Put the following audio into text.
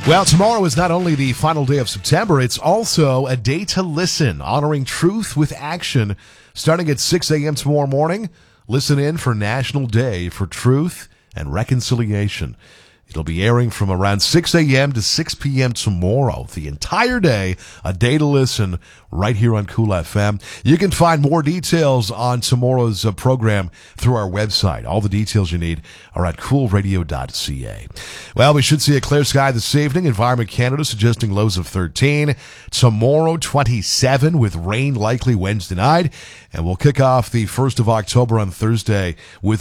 Well, tomorrow is not only the final day of September, it's also a day to listen, honoring truth with action. Starting at 6 a.m. tomorrow morning, listen in for National Day for Truth and Reconciliation. It'll be airing from around 6 a.m. to 6 p.m. tomorrow. The entire day, a day to listen right here on Cool FM. You can find more details on tomorrow's program through our website. All the details you need are at coolradio.ca. Well, we should see a clear sky this evening. Environment Canada suggesting lows of 13. Tomorrow, 27 with rain likely Wednesday night. And we'll kick off the 1st of October on Thursday with